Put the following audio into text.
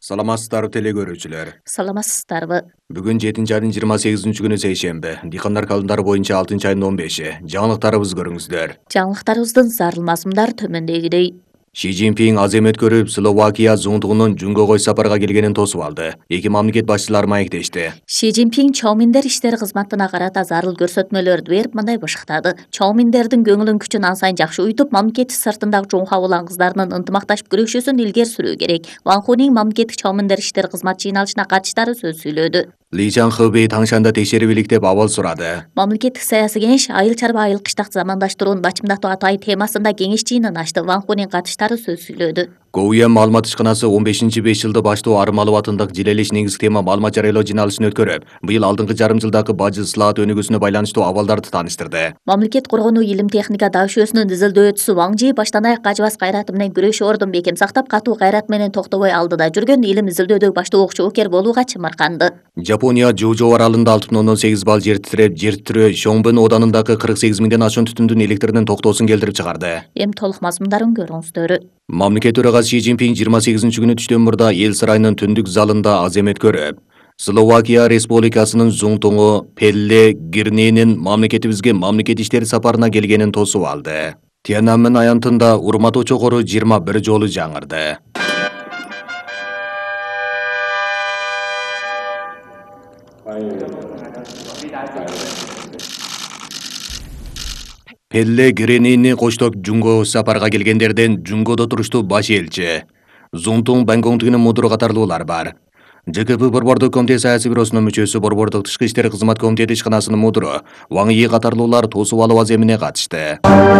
Саламатсыздарбы теле көрүүчүлөр. Саламатсыздарбы. Бүгүн 7-айдын 28-күнү сейшемби. Дыйкандар калымдары боюнча 6-айдын 15-и. Жаңылыктарыбызды көрүңүздөр. Жаңылыктарыбыздын зарыл мазмундар төмөндөгүдөй. Ши Цзиньпин аз эмет көрүп, Словакия зуңтугунун Жунгого сапарга келгенин тосуп алды. Эки мамлекет башчылары маектешти. Ши Цзиньпин Чоуминдер иштери кызматына карата зарыл көрсөтмөлөрдү берип мындай башыктады. Чоуминдердин көңүлүн күчүн ан сайын жакшы уютуп, мамлекет сыртындагы Жоңха улан кыздарынын ынтымакташып күрөшүүсүн илгери сүрүү керек. Ван Хунин мамлекеттик Чоуминдер иштери кызмат жыйналышына катышдары сөз сүйлөдү. Ли Чанхыбей Таңшанда текшерип илик деп абал сурады. Мамлекеттик саясий кеңеш айыл чарба айыл кыштак замандаштырууну бачымдатуу атай темасында кеңеш жыйынын ачты. Ван Хунин катыштары сөз сүйлөдү. КУМ маалымат ишканасы 15-5 жылда баштоо Армалов атындагы Жилелиш негизги тема маалымат жарыялоо жыйналышын өткөрүп, быйыл алдыңкы жарым жылдагы бажы ысылаат өнүгүүсүнө байланыштуу абалдарды тааныштырды. Мамлекет коргонуу илим техника дашөөсүнүн изилдөөчүсү Ван Жи баштан аяк ажыбас кайраты менен күрөшүү ордун бекем сактап, катуу кайрат менен токтобой алдыда жүргөн илим изилдөөдөгү баштоочу окер болууга чымырканды. Жапония Жужу аралында 6,8 балл жер титирөө Шоңбын оданындагы 48 миңден ашуун түтүндүн электринин токтоосун келтирип чыгарды. Эми толук мазмундарын көрүңүздөр. Мамлекет төрагасы Ши Цзиньпин 28-күнү түштөн мурда эл сарайынын түндүк залында аз эмет көрүп, Словакия Республикасынын зуңтуңу Пелле Гирнинин мамлекетибизге мамлекет иштери сапарына келгенин тосуп алды. Тиананмен аянтында урматтуу чокору 21 жолу жаңырды. Пелле Гирнини коштоп Жунгого сапарга келгендерден Жунгодо туруштуу баш элчи, Зунтуң Бангонгтигинин мудуру катарлуулар бар. ЖКП Борбордук комитет саясий бюросунун мүчөсү, Борбордук тышкы иштер кызмат комитети ишканасынын мудуру Ваң Йи катарлуулар тосуп алуу аземине катышты.